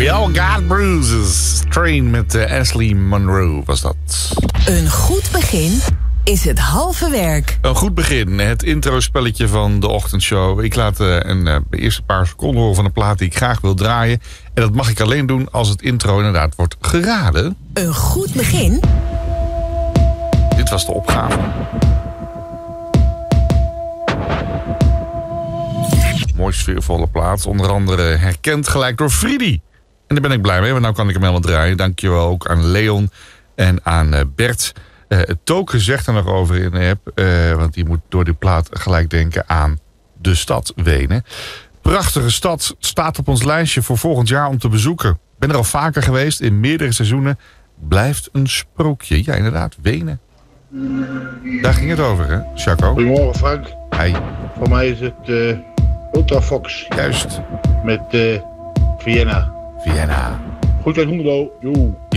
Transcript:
We All Got Bruises. Train met Ashley Monroe was dat. Een goed begin is het halve werk. Een goed begin. Het intro-spelletje van de ochtendshow. Ik laat de eerste paar seconden horen van een plaat die ik graag wil draaien. En dat mag ik alleen doen als het intro inderdaad wordt geraden. Een goed begin. Dit was de opgave. Mooi sfeervolle plaat. Onder andere herkend gelijk door Friedi. En daar ben ik blij mee, want nu kan ik hem helemaal draaien. Dankjewel ook aan Leon en aan Bert. Token zegt er nog over in de app. Want die moet door die plaat gelijk denken aan de stad Wenen. Prachtige stad, staat op ons lijstje voor volgend jaar om te bezoeken. Ben er al vaker geweest, in meerdere seizoenen. Blijft een sprookje. Ja, inderdaad, Wenen. Daar ging het over, hè, Chaco? Goedemorgen, Frank. Hi. Voor mij is het Ultrafox. Juist. Met Vienna. Vienna. Goed uit Hoendelo. Doei.